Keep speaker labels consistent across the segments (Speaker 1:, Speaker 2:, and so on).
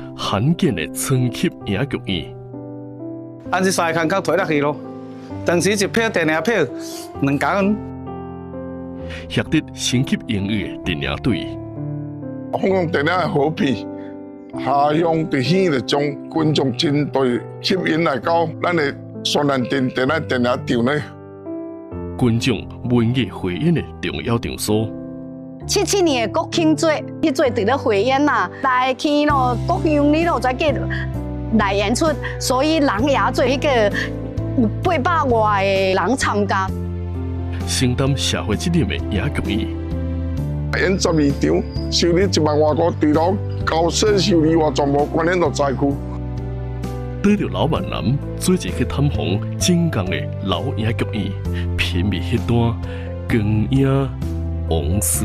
Speaker 1: 罕见的春级影剧院。
Speaker 2: 按是3工推落去咯，当时一票电影票2工。
Speaker 1: 获得星级荣誉的电影队。
Speaker 3: 香港电影的好片，下乡伫戏就将观众针对吸引来到咱的双南电影场呢。
Speaker 1: 观众文艺汇演的重要场所。
Speaker 4: 77年的国庆节，迄节伫咧汇演呐，来去咯，各乡里咯，再给来演出，所以人也做迄个有800外的人参加。
Speaker 1: 承担社会责任的影剧院。
Speaker 3: 演12场，收入1万外块，除了交税收入外，全部关联到灾区。
Speaker 1: 带着老万男做一去探访晋江的老影剧院，品味迄段光影往事。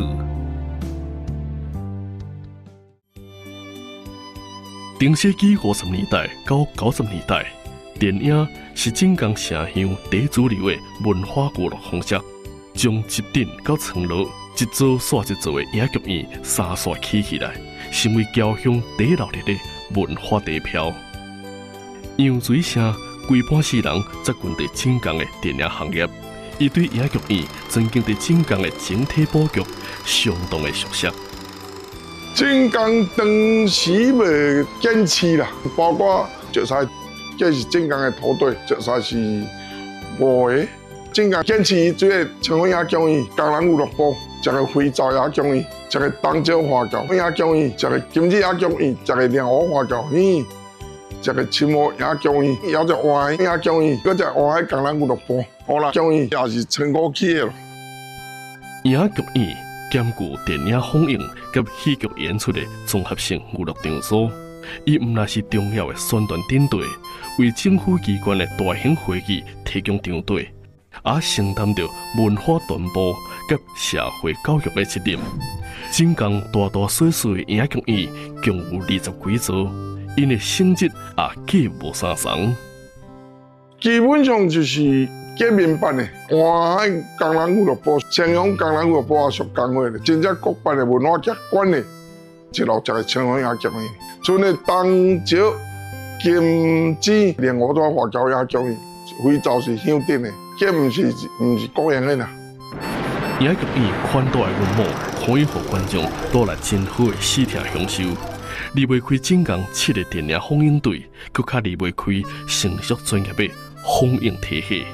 Speaker 1: 中世纪50年代到90年代，电影是晋江城乡第主流的文化娱乐方式，将一顶到层楼，一座刷一座的影剧院三刷起来，成为侨乡第一热烈的文化地标。杨水声规半世人扎根在晋江的电影行业，伊对影剧院曾经在晋江的整体布局相当的熟悉。
Speaker 3: 晋江当时未建市啦，包括石狮，这是晋江的土地，石狮是5个。晋江建市这个青花影剧院、工人俱乐部，这个非洲影剧院，这个东洲华侨影剧院，这个金枝影剧院，这个凉河华侨院。这个青蛙影剧院，有只华影剧院，嗰只华海工人俱乐部，好啦，剧院也是成功起的咯。
Speaker 1: 影剧院兼具电影放映及戏剧演出的综合性娱乐场所，伊毋但是重要的宣传顶队，为政府机关的大型会议提供场地，也承担着文化传播及社会教育的责任。晋江大大小小的影剧院共有20几座。因的性质也皆无相同，
Speaker 3: 基本上就是革命版的华海工人俱乐部、青乡工人俱乐部也属工会的，真正国办的文化局管的，一路这个青乡影剧院，像的东石、金枝、莲藕庄华侨影剧院，非洲是乡镇的，这唔是国营的啦。
Speaker 1: 影剧院宽大的规模，可以让观众带来真好的视听享受。离袂开晋江7个电影放映队，佮较离袂开成熟专业的放映体系。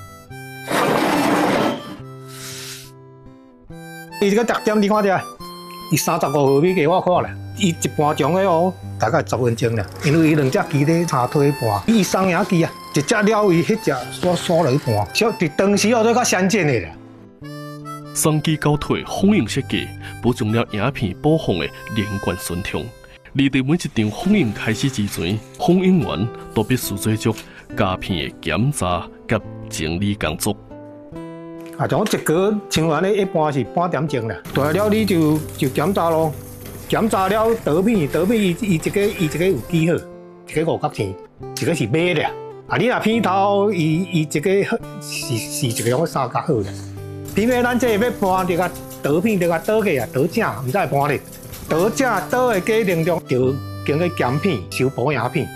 Speaker 5: 伊这个特点你看着，伊35毫米给我看咧，伊一半钟的哦，大概10分钟啦，因为伊2只机咧插推半，伊双影机啊，一只了伊迄只锁落一半，小伫当时哦都较先进的啦。
Speaker 1: 双机高腿放映设计，保证了影片播放的连贯顺畅。而伫每一场放映开始之前，放映员都必须做足佳片的检查及整理工作。
Speaker 5: 像一格清完咧，一般是半点钟啦。大了你就检查咯，检查了倒片伊一个有记号，一个5角钱，一个是买的。你若片头伊一个是一个用3角号的。因为咱这要搬这个倒片，这个倒去啊，倒正，唔使搬哩。倒正倒的过程中，就经过检片、修补影片。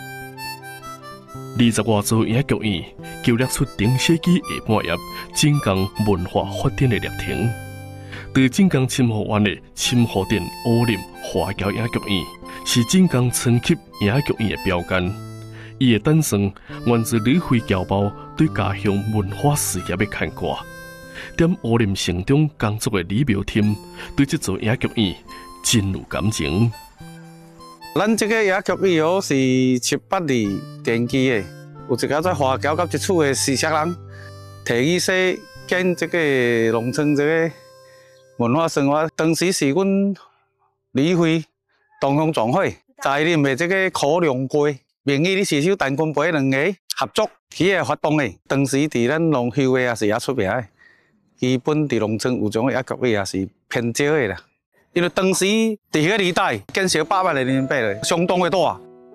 Speaker 1: 20多座影剧院，勾勒出中世纪下半叶晋江文化发展的历程。在晋江深河湾的深河店乌林华侨影剧院，是晋江村级影剧院的标杆。伊的诞生源自李辉侨胞对家乡文化事业的牵挂。在乌林城中工作的李苗添，对这座影剧院真有感情。
Speaker 2: 咱这个影剧院哦是78年建基的，有一个在华侨甲接触的视色人，提议说建这个农村这个文化生活。当时是阮李辉东乡总会在任的这个考量过，名义的携手陈坤培2个合作起来发动的。当时伫咱农休的也是也出名的。基本伫农村有种影剧院也是偏少的啦，因为当时伫迄个年代建设8万的人民币咧，相当的大。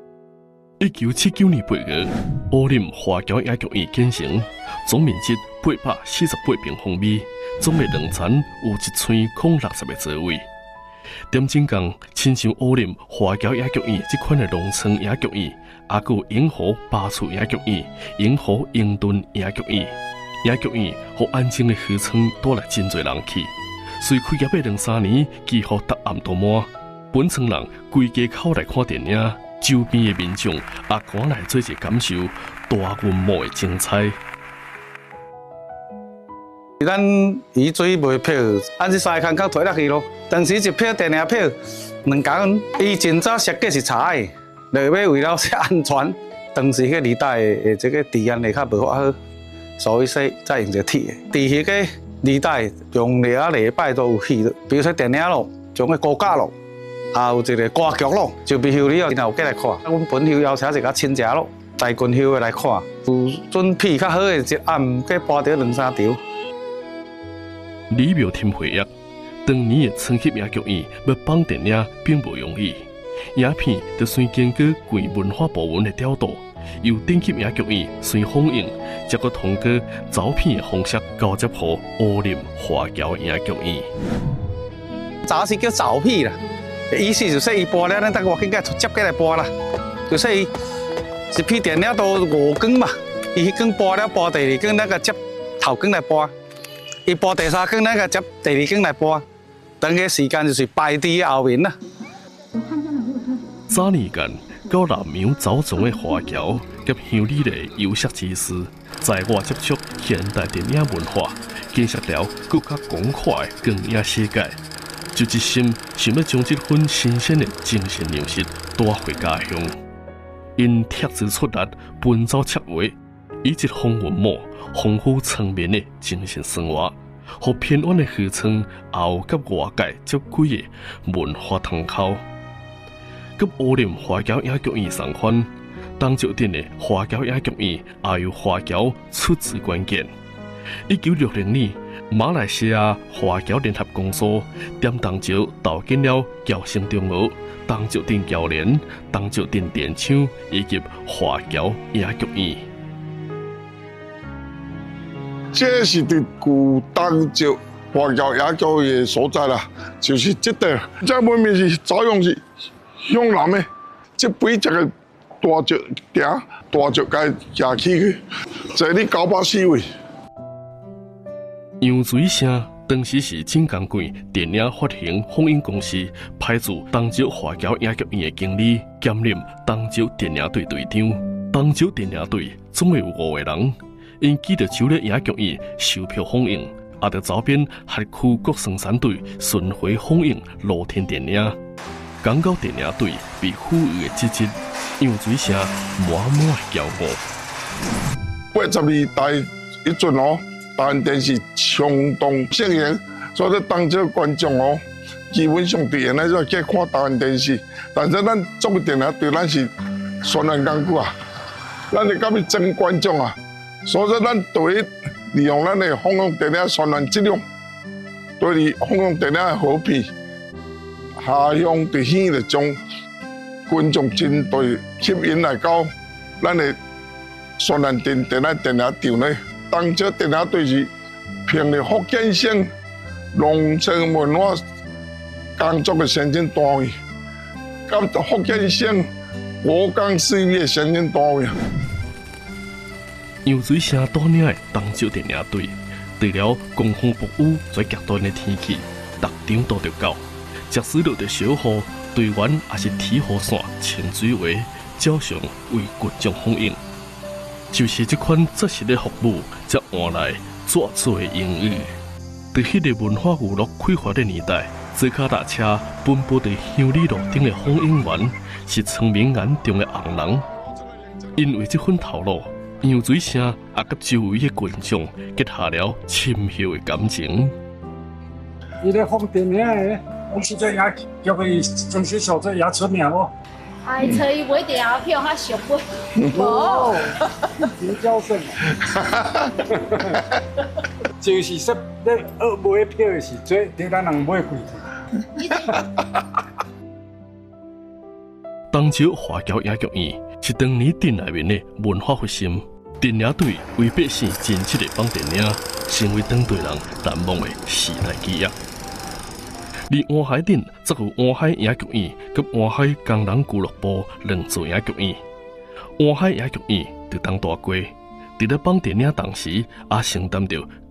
Speaker 1: 1979年8月，乌林华侨影剧院建成，总面积848平方米，总的2层有1060个座位。 点睛港亲像乌林花桥野菊院这款的农村野菊院，也有永和巴厝野菊院、永和英顿野菊院。野菊院和安静的河村带来真侪人去。虽开业的2-3年，几乎答案都满，本村人规家口来看电影，周边的民众也赶来做一感受大云幕的精彩。
Speaker 2: 咱鱼水卖票，按这3工较推落去咯。当时一票电影票2工，伊真早设计是差的，就要为了安全，当时迄年代的这个治安也较无法好，所以说才用这铁的。伫迄个年代，用礼拜都有戏，比如说电影咯，像个高架咯，也有一个歌剧咯，就必须你要然后过来看。阮本休邀请一个亲戚咯，在军休的来看，有准备较好的一暗，计播到2-3场。
Speaker 1: 李庙添回忆，当年的村级野菊院要放电影并不容易，影片就先经过贵文化部门的调度，由顶级野菊院先放映，再搁通过走片的方式交接予乌林花桥野菊院。
Speaker 2: 早是叫走片啦，意思就是伊播了，咱等我更加接过来播啦。就是伊一片电影都5更嘛，伊迄更播了，播第2更那个接头更来播。伊播第3更，咱个接第2更来播，等个时间就是排伫后面啦。
Speaker 1: 早年间，到南苗走总的花桥及乡里的游摄之士，在我接触现代电影文化，建设了更加广阔的光影世界，就一心想要将这份新鲜的精神粮食带回家乡。因贴资出力，奔走策划，以一方文墨丰富层面的精神生活，和偏远的河村也有甲外界接轨的文化通口。甲乌林花桥野菊院相款，东石镇的花桥野菊院也由花桥出自关键。1960年，马来西亚花桥联合公司踮东石投建了侨生中学、东石镇侨联、东石镇电厂以及花桥野菊院。
Speaker 3: 这是伫旧东石花桥野菊院的所在啦，就是这块。这门面是早用是向南的，这边这个大石埕、大石该架起去，坐哩984位。
Speaker 1: 洋水声当时是正港馆电影发行放映公司派驻东石花桥野菊院的经理兼任东石电影队队长。东石电影队总共有5个人，因记得就咧野菊院售票放映，也着周边辖区各生产队巡回放映露天电影。港九电影队被赋予的职责，洋水声满满骄傲。
Speaker 3: 82代一阵哦。台湾电视相当盛行，所以当这观众哦，基本上伫原来就去看台湾电视。但是咱做个电影对咱是宣传工具啊，咱是敢去争观众啊。所以咱对利用咱的放映电影宣传质量，对放映电影的好片，下乡伫县就将观众针对吸引来到咱的宣传电影场内。当这电影队是凭着福建省农村文化工作的先进单位，甲福建省国港事业先进单位。
Speaker 1: 洋水声带领的东石电影队，除了狂风暴雨最极端的天气，逐场都着到，即使落着小雨，队员也是提雨伞、清水鞋，照常为观众放映。就是这款扎实的服务，才换来绝做的荣誉。在迄个文化娱乐匮乏的年代，坐脚踏车奔波在乡里路顶的放映员，是村民眼中的红人。因为这份头路，洋水声也甲周围的群众结下了深厚的感情。
Speaker 6: 伊咧放电影的，我实在也叫佢从小小这也出名哦。
Speaker 7: 哎，所以买电影票较俗贵。
Speaker 6: 哦，真孝顺。就是说，咧买票的时阵，对咱人买贵去。
Speaker 1: 东石花桥野菊院是当年镇内面的文化核心，电影队为百姓真切的放电影，成为当地人难忘的时代记忆。 而湾海镇则有湾海野剧院及湾海工人俱乐部两座野剧院。湾海野剧院就当大过，伫咧放电影同时，也承担着